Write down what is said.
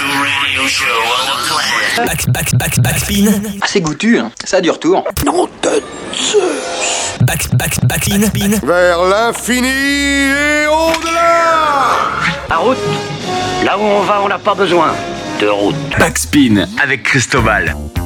Backspin. Ah, c'est goûtu, hein. Ça a du retour. Non de Zeus. Backspin. Vers l'infini et au-delà. La route, là où on va, on n'a pas besoin de route. Backspin avec Cristobal.